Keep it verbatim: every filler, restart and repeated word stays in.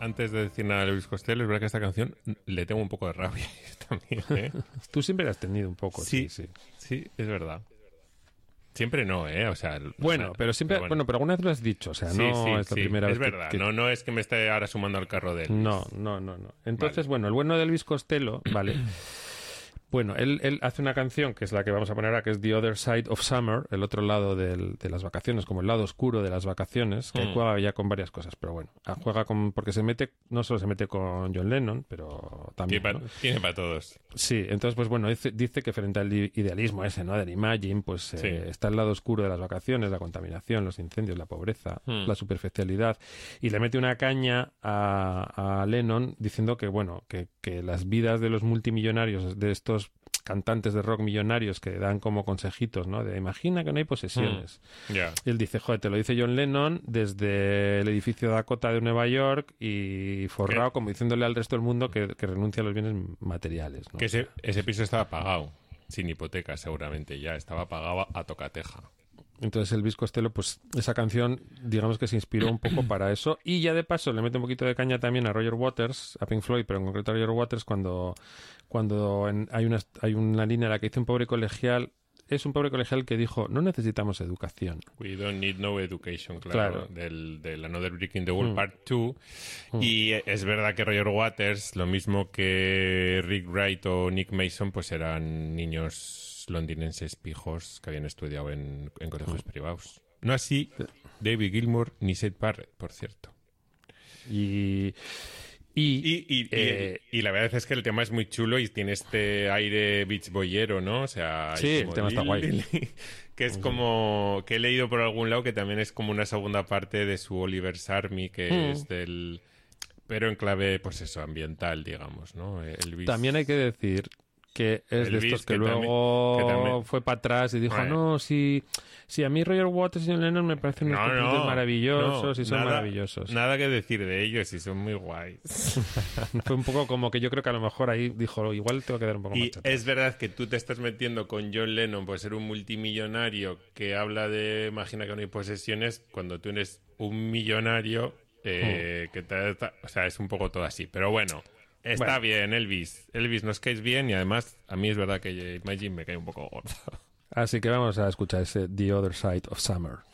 antes de decir nada de Elvis Costello, es verdad que esta canción le tengo un poco de rabia también, ¿eh? Tú siempre la has tenido un poco, sí, sí. Sí, sí, es verdad. Siempre no, ¿eh? O sea... Bueno, o sea, pero siempre... pero bueno. bueno, pero alguna vez lo has dicho, o sea, sí, no sí, es la sí, primera es vez verdad. que... que... No, no es que me esté ahora sumando al carro de Elvis. No, no, no, no. Entonces, Vale. bueno, el bueno de Elvis Costello, vale... Bueno, él, él hace una canción que es la que vamos a poner ahora, que es The Other Side of Summer, el otro lado del, de las vacaciones, como el lado oscuro de las vacaciones, que Mm. juega ya con varias cosas, pero bueno, juega con... porque se mete, no solo se mete con John Lennon, pero también... Tiene ¿no? para pa todos. Sí, entonces, pues bueno, dice, dice que frente al idealismo ese, ¿no?, del Imagine, pues eh, Sí. está el lado oscuro de las vacaciones, la contaminación, los incendios, la pobreza, Mm. la superficialidad, y le mete una caña a, a Lennon diciendo que, bueno, que, que las vidas de los multimillonarios, de estos cantantes de rock millonarios que dan como consejitos, ¿no? De imagina que no hay posesiones. Ya. Yeah. Y él dice, joder, te lo dice John Lennon desde el edificio Dakota de Nueva York y forrado, ¿Qué? como diciéndole al resto del mundo que, que renuncia a los bienes materiales, ¿no? Que ese, ese piso estaba pagado, sin hipoteca seguramente ya, estaba pagado a tocateja. Entonces Elvis Costello, pues esa canción, digamos que se inspiró un poco para eso. Y ya de paso le mete un poquito de caña también a Roger Waters, a Pink Floyd, pero en concreto a Roger Waters, cuando, cuando en, hay, una, hay una línea en la que dice un pobre colegial, es un pobre colegial que dijo, no necesitamos educación. We don't need no education, claro, claro. Del, del Another Brick in the Wall Mm. Part dos. Mm. Y es verdad que Roger Waters, lo mismo que Rick Wright o Nick Mason, pues eran niños londinenses pijos que habían estudiado en, en colegios mm. privados. No así David Gilmour ni Syd Barrett, por cierto. Y... Y, y, y, eh, y, y la verdad es que el tema es muy chulo y tiene este aire beach boyero, ¿no? O sea, sí, el tema está guay. Que es como... que he leído por algún lado que también es como una segunda parte de su Oliver's Army, que mm. es del... pero en clave, pues eso, ambiental, digamos, ¿no? Elvis... También hay que decir que es Elvis, de estos que, que luego también, que también... fue para atrás y dijo, bueno. no, si, si a mí Roger Waters y John Lennon me parecen unos no, no, maravillosos no, y son nada, maravillosos. Nada que decir de ellos y son muy guays. Fue un poco como que yo creo que a lo mejor ahí dijo, igual tengo que dar un poco y más chatas. Es verdad que tú te estás metiendo con John Lennon por ser un multimillonario que habla de, imagina que no hay posesiones, cuando tú eres un millonario eh, hmm. que te, o sea, es un poco todo así, pero bueno. Está bueno. bien, Elvis. Elvis, nos caes bien y además a mí es verdad que Imagine me cae un poco gordo. Así que vamos a escuchar ese The Other Side of Summer.